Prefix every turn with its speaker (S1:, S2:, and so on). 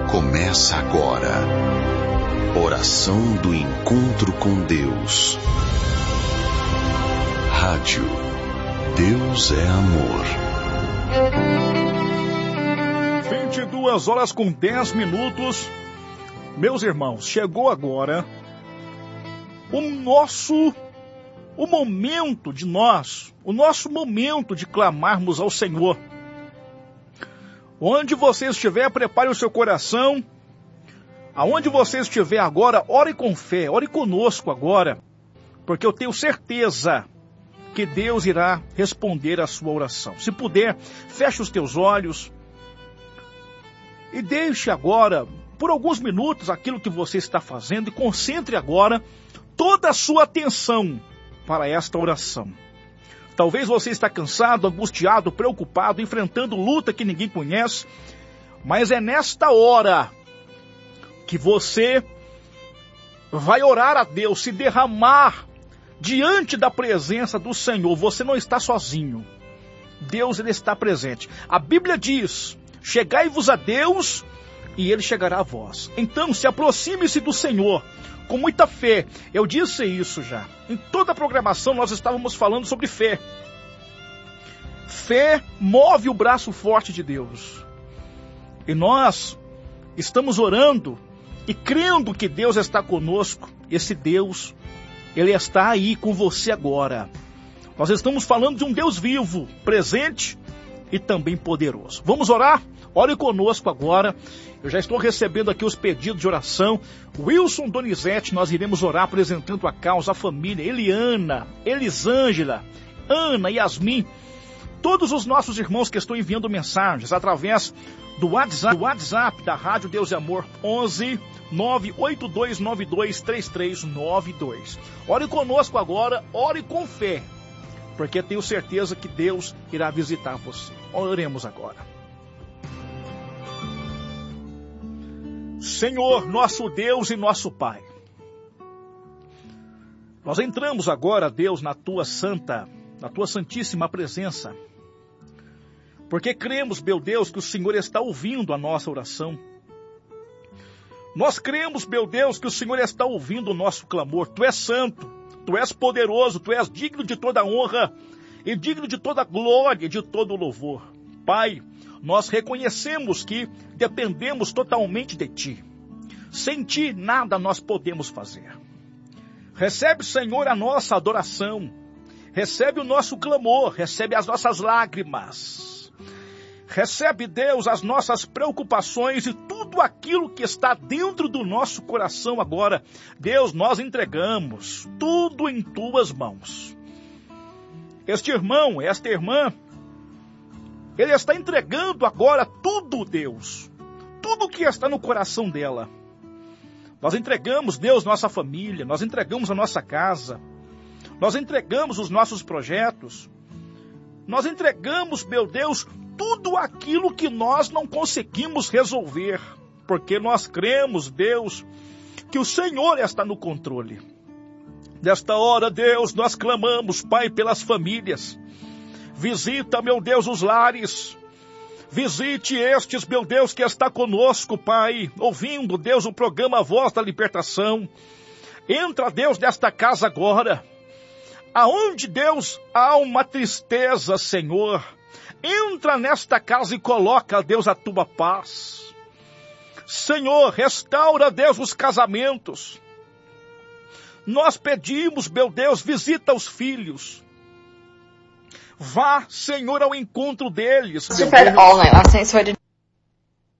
S1: Começa agora. Oração do encontro com Deus. Rádio Deus é Amor.
S2: 22h10. Meus irmãos, chegou agora o momento de nós, o nosso momento de clamarmos ao Senhor. Onde você estiver, prepare o seu coração. Aonde você estiver agora, ore com fé, ore conosco agora, porque eu tenho certeza que Deus irá responder a sua oração. Se puder, feche os teus olhos e deixe agora, por alguns minutos, aquilo que você está fazendo e concentre agora toda a sua atenção para esta oração. Talvez você está cansado, angustiado, preocupado, enfrentando luta que ninguém conhece, mas é nesta hora que você vai orar a Deus, se derramar diante da presença do Senhor. Você não está sozinho. Deus, ele está presente. A Bíblia diz: chegai-vos a Deus e ele chegará a vós. Então, se aproxime-se do Senhor com muita fé. Eu disse isso já. Em toda a programação nós estávamos falando sobre fé. Fé move o braço forte de Deus. E nós estamos orando e crendo que Deus está conosco. Esse Deus, ele está aí com você agora. Nós estamos falando de um Deus vivo, presente e também poderoso. Vamos orar? Ore conosco agora. Eu já estou recebendo aqui os pedidos de oração. Wilson Donizete, nós iremos orar apresentando a causa, a família, Eliana, Elisângela, Ana, Yasmin, todos os nossos irmãos que estão enviando mensagens através do WhatsApp da Rádio Deus é Amor, 11 98292 3392. Ore conosco agora, ore com fé, porque tenho certeza que Deus irá visitar você. Oremos agora. Senhor, nosso Deus e nosso Pai, nós entramos agora, Deus, na tua santíssima presença, porque cremos, meu Deus, que o Senhor está ouvindo a nossa oração. Nós cremos, meu Deus, que o Senhor está ouvindo o nosso clamor. Tu és santo, tu és poderoso, tu és digno de toda honra e digno de toda glória e de todo louvor. Pai, nós reconhecemos que dependemos totalmente de Ti. Sem Ti, nada nós podemos fazer. Recebe, Senhor, a nossa adoração. Recebe o nosso clamor, recebe as nossas lágrimas. Recebe, Deus, as nossas preocupações e tudo aquilo que está dentro do nosso coração agora. Deus, nós entregamos tudo em Tuas mãos. Este irmão, esta irmã, ele está entregando agora tudo, Deus. Tudo que está no coração dela. Nós entregamos, Deus, nossa família. Nós entregamos a nossa casa. Nós entregamos os nossos projetos. Nós entregamos, meu Deus, tudo aquilo que nós não conseguimos resolver. Porque nós cremos, Deus, que o Senhor está no controle. Nesta hora, Deus, nós clamamos, Pai, pelas famílias. Visita, meu Deus, os lares. Visite estes, meu Deus, que está conosco, Pai, ouvindo, Deus, o programa Voz da Libertação. Entra, Deus, nesta casa agora. Aonde, Deus, há uma tristeza, Senhor, entra nesta casa e coloca, Deus, a Tua paz. Senhor, restaura, Deus, os casamentos. Nós pedimos, meu Deus, visita os filhos. Vá, Senhor, ao encontro deles.
S3: All night last night, so I didn't